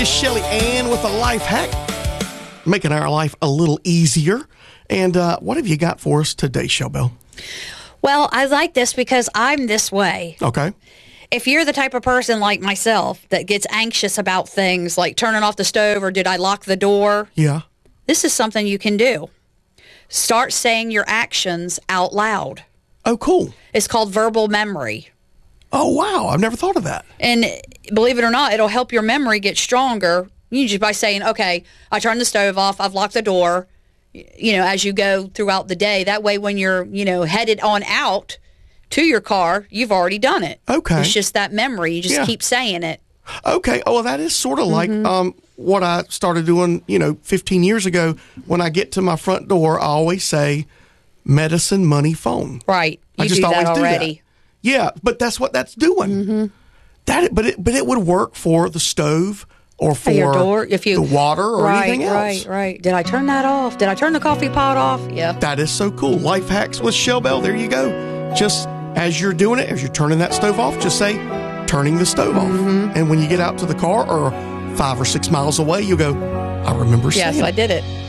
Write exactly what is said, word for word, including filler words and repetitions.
is Shelly Ann with a life hack, making our life a little easier. And uh, what have you got for us today, Shellbell? Well, I like this because I'm this way. Okay. If you're the type of person like myself that gets anxious about things like turning off the stove or did I lock the door? Yeah. This is something you can do. Start saying your actions out loud. Oh, cool. It's called verbal memory. Oh, wow. I've never thought of that. And believe it or not, it'll help your memory get stronger. You just by saying, okay, I turned the stove off, I've locked the door, you know, as you go throughout the day. That way when you're, you know, headed on out to your car, you've already done it. Okay. It's just that memory. You just Yeah. keep saying it. Okay. Oh, well, that is sort of like um, what I started doing, you know, fifteen years ago. When I get to my front door, I always say, medicine, money, phone. Right. You I just do always that do already. that. Yeah, but that's what that's doing. Mm-hmm. That, but it, but it would work for the stove or for your door, if you, the water or right, anything else. Right, right. Did I turn that off? Did I turn the coffee pot off? Yeah. That is so cool. Life hacks with Shellbell. There you go. Just as you're doing it, as you're turning that stove off, just say, turning the stove off. Mm-hmm. And when you get out to the car or five or six miles away, you go, I remember saying Yes, I it. did it.